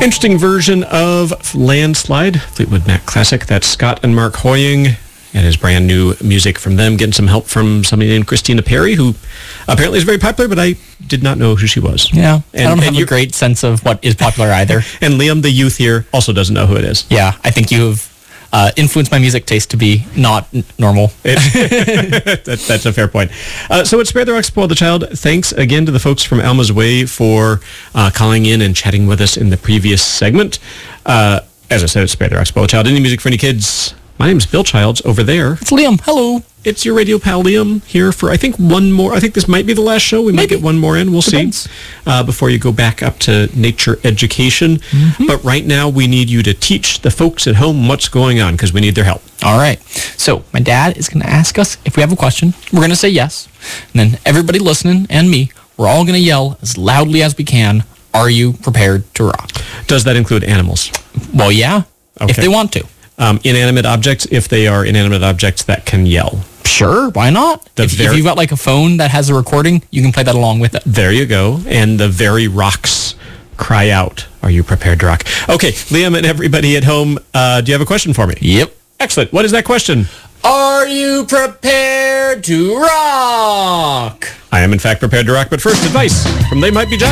Interesting version of Landslide, Fleetwood Mac classic. That's Scott and Mark Hoying and his brand new music from them, getting some help from somebody named Christina Perry, who apparently is very popular, but I did not know who she was. Yeah, I don't have a great sense of what is popular either. And Liam, the youth here, also doesn't know who it is. Yeah, I think you have influenced my music taste to be not normal. That's a fair point. So it's Spare the Rock, Spoil the Child. Thanks again to the folks from Alma's Way for calling in and chatting with us in the previous segment. As I said, it's Spare the Rock, Spoil the Child. Any music for any kids? My name's Bill Childs. Over there, it's Liam. Hello. It's your radio pal Liam here for, I think, one more. I think this might be the last show. We might get one more in. We'll see. Before you go back up to nature education. Mm-hmm. But right now, we need you to teach the folks at home what's going on because we need their help. All right. So my dad is going to ask us if we have a question. We're going to say yes. And then everybody listening and me, we're all going to yell as loudly as we can, "Are you prepared to rock?" Does that include animals? Well, yeah. Okay. If they want to. Inanimate objects, if they are inanimate objects that can yell. Sure, why not? If you've got like a phone that has a recording, you can play that along with it. There you go. And the very rocks cry out, "Are you prepared to rock?" Okay, Liam and everybody at home, do you have a question for me? Yep. Excellent. What is that question? Are you prepared to rock? I am in fact prepared to rock, but first advice from They Might Be Giants.